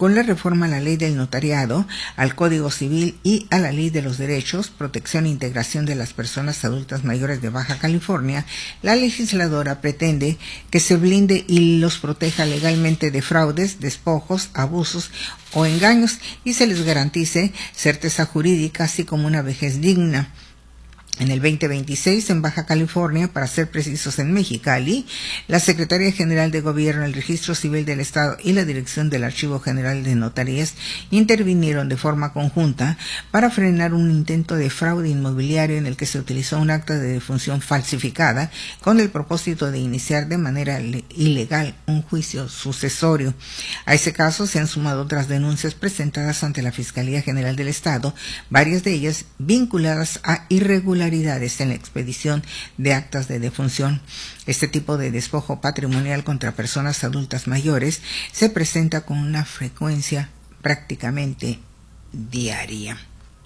con la reforma a la Ley del Notariado, al Código Civil y a la Ley de los Derechos, Protección e Integración de las Personas Adultas Mayores de Baja California, la legisladora pretende que se blinde y los proteja legalmente de fraudes, despojos, abusos o engaños y se les garantice certeza jurídica, así como una vejez digna. En el 2026, en Baja California, para ser precisos en Mexicali, la Secretaría General de Gobierno, el Registro Civil del Estado y la Dirección del Archivo General de Notarías intervinieron de forma conjunta para frenar un intento de fraude inmobiliario en el que se utilizó un acta de defunción falsificada con el propósito de iniciar de manera ilegal un juicio sucesorio. A ese caso se han sumado otras denuncias presentadas ante la Fiscalía General del Estado, varias de ellas vinculadas a irregularidades en la expedición de actas de defunción. Este tipo de despojo patrimonial contra personas adultas mayores se presenta con una frecuencia prácticamente diaria.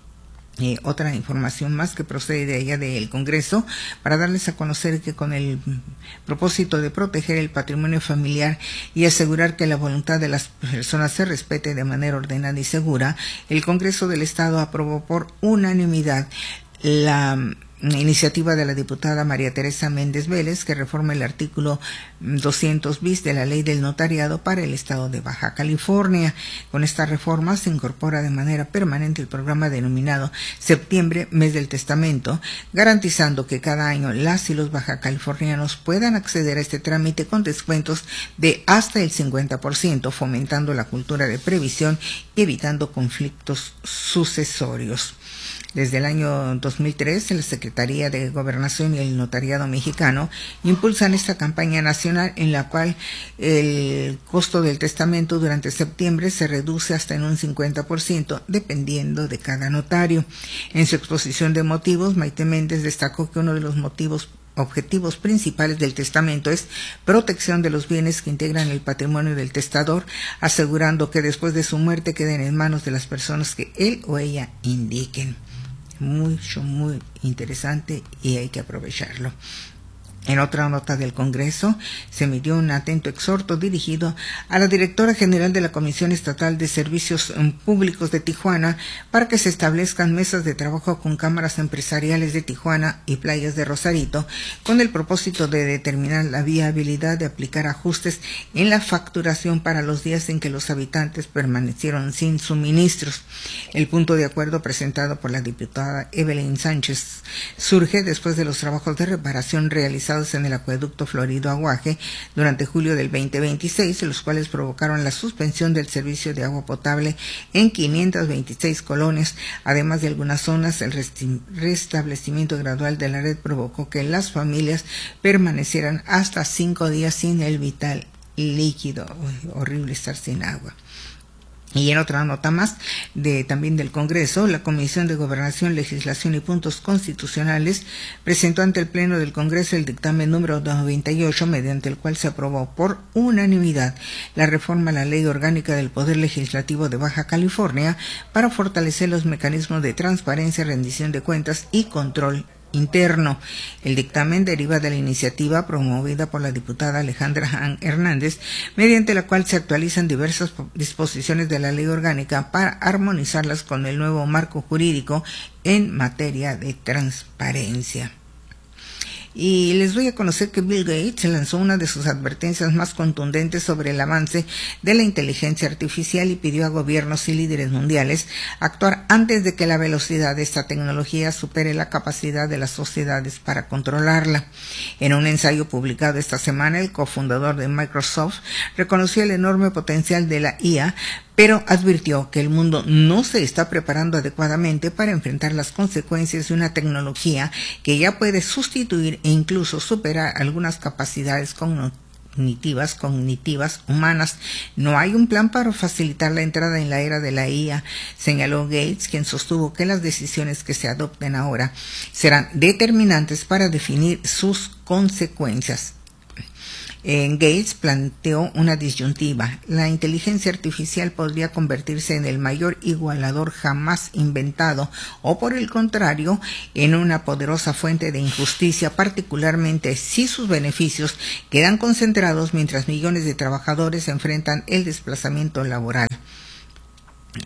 Otra información más que procede de allá del Congreso para darles a conocer que con el propósito de proteger el patrimonio familiar y asegurar que la voluntad de las personas se respete de manera ordenada y segura, el Congreso del Estado aprobó por unanimidad la iniciativa de la diputada María Teresa Méndez Vélez que reforma el artículo 200 bis de la Ley del Notariado para el Estado de Baja California. Con esta reforma se incorpora de manera permanente el programa denominado Septiembre, Mes del Testamento, garantizando que cada año las y los baja californianos puedan acceder a este trámite con descuentos de hasta el 50%, fomentando la cultura de previsión y evitando conflictos sucesorios. Desde el año 2003, la Secretaría de Gobernación y el Notariado Mexicano impulsan esta campaña nacional en la cual el costo del testamento durante septiembre se reduce hasta en un 50%, dependiendo de cada notario. En su exposición de motivos, Maite Méndez destacó que uno de los objetivos principales del testamento es protección de los bienes que integran el patrimonio del testador, asegurando que después de su muerte queden en manos de las personas que él o ella indiquen. Muy interesante y hay que aprovecharlo. En otra nota del Congreso, se emitió un atento exhorto dirigido a la directora general de la Comisión Estatal de Servicios Públicos de Tijuana para que se establezcan mesas de trabajo con cámaras empresariales de Tijuana y playas de Rosarito con el propósito de determinar la viabilidad de aplicar ajustes en la facturación para los días en que los habitantes permanecieron sin suministros. El punto de acuerdo presentado por la diputada Evelyn Sánchez surge después de los trabajos de reparación realizados en el acueducto Florido Aguaje durante julio del 2026, los cuales provocaron la suspensión del servicio de agua potable en 526 colonias. Además de algunas zonas, el restablecimiento gradual de la red provocó que las familias permanecieran hasta 5 días sin el vital líquido. Horrible estar sin agua. Y en otra nota más, también del Congreso, la Comisión de Gobernación, Legislación y Puntos Constitucionales presentó ante el Pleno del Congreso el dictamen número 98, mediante el cual se aprobó por unanimidad la reforma a la Ley Orgánica del Poder Legislativo de Baja California para fortalecer los mecanismos de transparencia, rendición de cuentas y control interno. El dictamen deriva de la iniciativa promovida por la diputada Alejandra Han Hernández, mediante la cual se actualizan diversas disposiciones de la ley orgánica para armonizarlas con el nuevo marco jurídico en materia de transparencia. Y les doy a conocer que Bill Gates lanzó una de sus advertencias más contundentes sobre el avance de la inteligencia artificial y pidió a gobiernos y líderes mundiales actuar antes de que la velocidad de esta tecnología supere la capacidad de las sociedades para controlarla. En un ensayo publicado esta semana, el cofundador de Microsoft reconoció el enorme potencial de la IA, pero advirtió que el mundo no se está preparando adecuadamente para enfrentar las consecuencias de una tecnología que ya puede sustituir e incluso superar algunas capacidades cognitivas humanas. No hay un plan para facilitar la entrada en la era de la IA, señaló Gates, quien sostuvo que las decisiones que se adopten ahora serán determinantes para definir sus consecuencias. Gates planteó una disyuntiva. La inteligencia artificial podría convertirse en el mayor igualador jamás inventado o, por el contrario, en una poderosa fuente de injusticia, particularmente si sus beneficios quedan concentrados mientras millones de trabajadores enfrentan el desplazamiento laboral.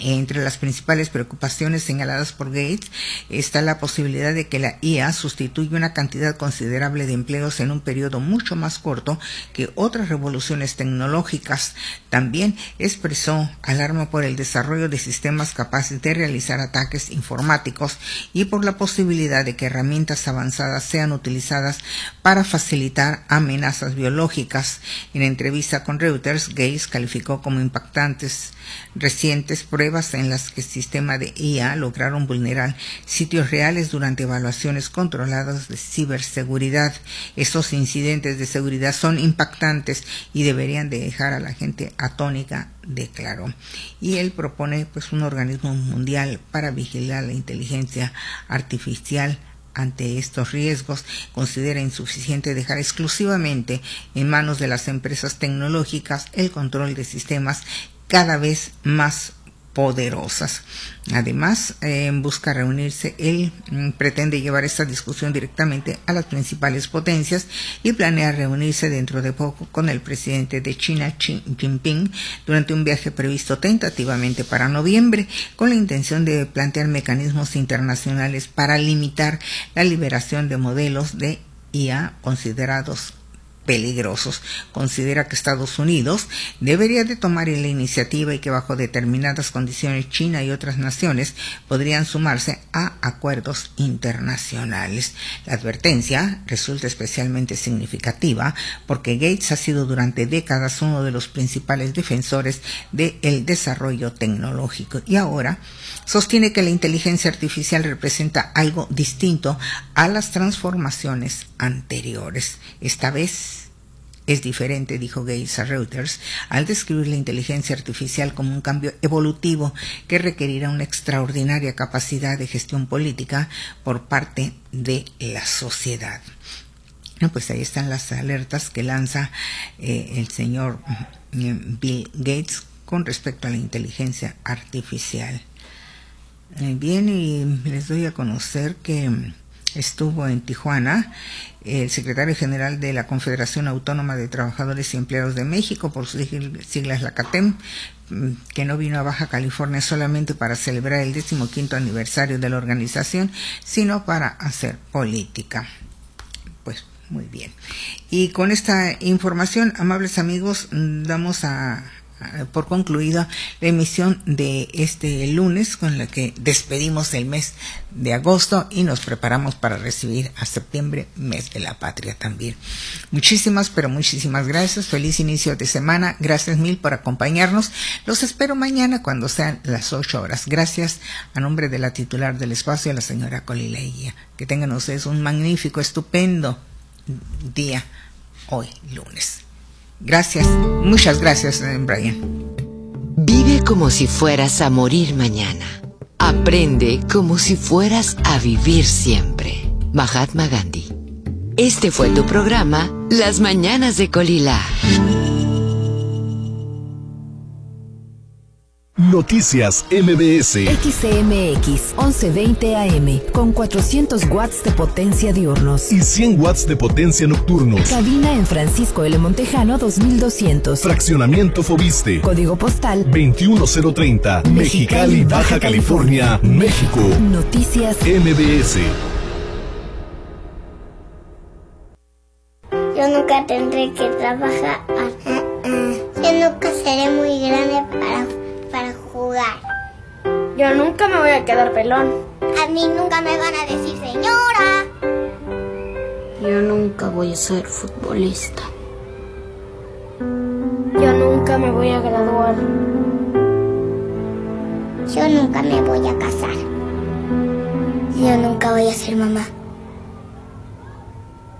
Entre las principales preocupaciones señaladas por Gates está la posibilidad de que la IA sustituya una cantidad considerable de empleos en un periodo mucho más corto que otras revoluciones tecnológicas. También expresó alarma por el desarrollo de sistemas capaces de realizar ataques informáticos y por la posibilidad de que herramientas avanzadas sean utilizadas para facilitar amenazas biológicas. En entrevista con Reuters, Gates calificó como impactantes recientes pruebas en las que el sistema de IA lograron vulnerar sitios reales durante evaluaciones controladas de ciberseguridad. Estos incidentes de seguridad son impactantes y deberían de dejar a la gente atónica, declaró. Y él propone un organismo mundial para vigilar la inteligencia artificial. Ante estos riesgos, considera insuficiente dejar exclusivamente en manos de las empresas tecnológicas el control de sistemas cada vez más poderosas. Además, busca reunirse, él pretende llevar esta discusión directamente a las principales potencias y planea reunirse dentro de poco con el presidente de China, Xi Jinping, durante un viaje previsto tentativamente para noviembre, con la intención de plantear mecanismos internacionales para limitar la liberación de modelos de IA considerados peligrosos. Considera que Estados Unidos debería de tomar la iniciativa y que bajo determinadas condiciones China y otras naciones podrían sumarse a acuerdos internacionales. La advertencia resulta especialmente significativa porque Gates ha sido durante décadas uno de los principales defensores del desarrollo tecnológico y ahora sostiene que la inteligencia artificial representa algo distinto a las transformaciones anteriores. Esta vez es diferente, dijo Gates a Reuters, al describir la inteligencia artificial como un cambio evolutivo que requerirá una extraordinaria capacidad de gestión política por parte de la sociedad. Pues ahí están las alertas que lanza el señor Bill Gates con respecto a la inteligencia artificial. Bien, y les doy a conocer que estuvo en Tijuana el secretario general de la Confederación Autónoma de Trabajadores y Empleados de México, por sus siglas la CATEM, que no vino a Baja California solamente para celebrar el 15º aniversario de la organización, sino para hacer política. Pues muy bien. Y con esta información, amables amigos, damos por concluida la emisión de este lunes, con la que despedimos el mes de agosto y nos preparamos para recibir a septiembre, mes de la patria también. Muchísimas, pero muchísimas gracias. Feliz inicio de semana. Gracias mil por acompañarnos. Los espero mañana cuando sean las 8 horas. Gracias a nombre de la titular del espacio, la señora Colila Eguía. Que tengan ustedes un magnífico, estupendo día hoy lunes. Gracias, muchas gracias, Brian. Vive como si fueras a morir mañana. Aprende como si fueras a vivir siempre. Mahatma Gandhi. Este fue tu programa, Las Mañanas de Colila. Noticias MBS. XCMX 1120 AM con 400 watts de potencia diurnos y 100 watts de potencia nocturnos. Cabina en Francisco L. Montejano 2200. Fraccionamiento Fobiste. Código postal 21030. Mexicali, Baja California, México. Noticias MBS. Yo nunca tendré que trabajar. Yo nunca seré muy grande para jugar. Yo nunca me voy a quedar pelón. A mí nunca me van a decir señora. Yo nunca voy a ser futbolista. Yo nunca me voy a graduar. Yo nunca me voy a casar. Yo nunca voy a ser mamá.